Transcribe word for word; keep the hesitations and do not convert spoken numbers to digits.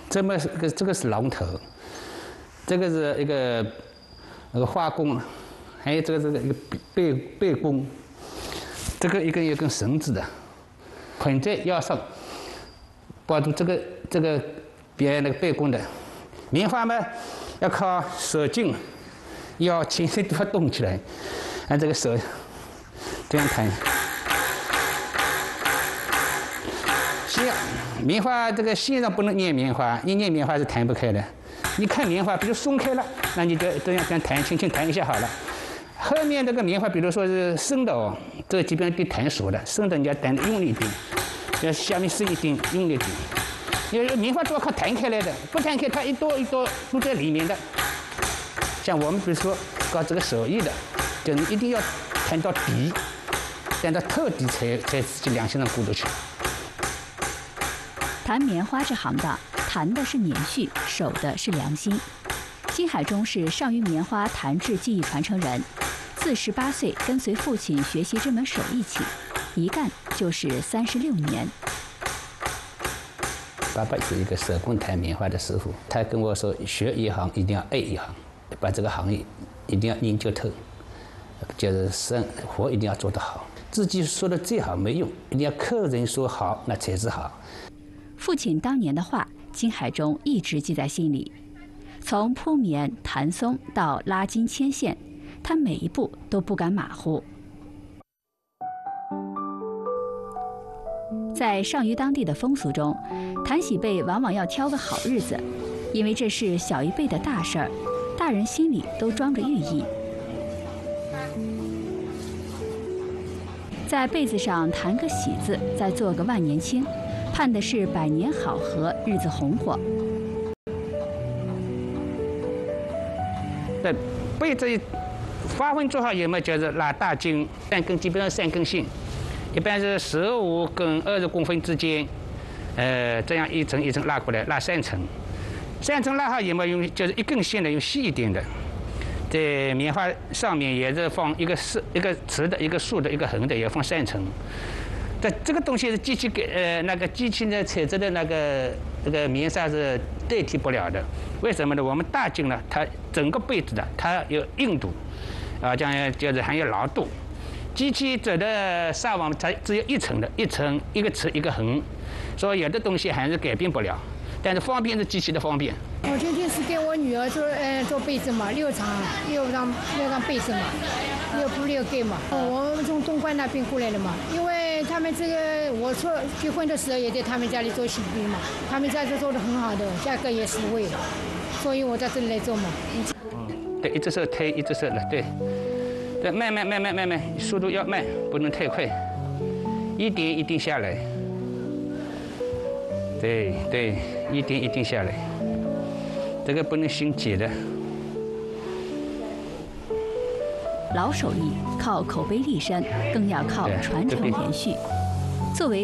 这么个这个是龙头，这个是一个那个花弓，还有这个这个一个背背弓，这个一根一根绳子的，捆在腰上，抱住这个这个别那个背弓的。棉花嘛，要靠手劲，腰轻轻都要动起来，按这个手这样弹。线棉花这个线上不能捏棉花，一捏棉花是弹不开的。你看棉花，比如松开了，那你就这样这样弹，轻轻弹一下好了。后面这个棉花，比如说是生的哦，这个基本上得弹熟的，生的你要弹得用力一点，要下面是一点用力一点。因为棉花都要靠弹开来的，不弹开它一朵一朵都在里面的。像我们比如说搞这个手艺的，就一定要弹到底，弹到透底才才自己良心上过得去。 弹棉花这行当，弹的是年序，守的是良心。金海中是上虞棉花弹制技艺传承人，自十八岁跟随父亲学习这门手艺起，一干就是三十六年。 爸爸是一个手工弹棉花的师傅，他跟我说，学一行一定要爱一行，把这个行业一定要研究透，就是生活一定要做得好。自己说的最好没用，一定要客人说好，那才是好。 父亲当年的话，金海中一直记在心里。从铺棉、弹松到拉筋牵线，他每一步都不敢马虎。在上虞当地的风俗中，弹喜被往往要挑个好日子，因为这是小一辈的大事儿，大人心里都装着寓意。在被子上弹个喜字，再做个万年青，盼的是百年好合，日子红火。 在被子发挥做好以后嘛，就是拉大筋，三根基本上三根线。一般是十五跟二十公分之间，呃，这样一层一层拉过来，拉三层，三层拉好以后用就是一根线的，用细一点的，在棉花上面也是放一个竖一个直的，一个竖的，一个横的，也放三层。但这个东西是机器给呃那个机器呢采制的那个那个棉纱是代替不了的。为什么呢？我们大筋呢，它整个被子的它有硬度，啊，这样就是还有牢度。机器走的纱网它只有一层的，一层一个直一个横，所以有的东西还是改变不了。但是方便是机器的方便。 我今天是给我女儿做呃做被子嘛，六张六张六张被子嘛，六铺六盖嘛。我们从东莞那边过来的嘛，因为他们这个我说结婚的时候也在他们家里做喜饼嘛，他们家就做的很好的，价格也实惠，所以我在这里来做嘛。 嗯，对，一只手推，一只手了，对。对，慢慢慢慢慢慢，速度要慢，不能太快，一点一点下来。对对，一点一点下来，这个不能心急的。 老手艺靠口碑立身，更要靠传承延续。